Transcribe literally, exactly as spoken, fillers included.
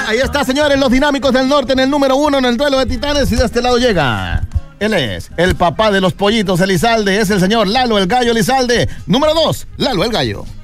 ahí está, señores, los Dinámicos del Norte en el número uno en el duelo de titanes. Y de este lado llega, él es el papá de los pollitos Elizalde, es el señor Lalo el Gallo Elizalde. Número dos, Lalo el Gallo.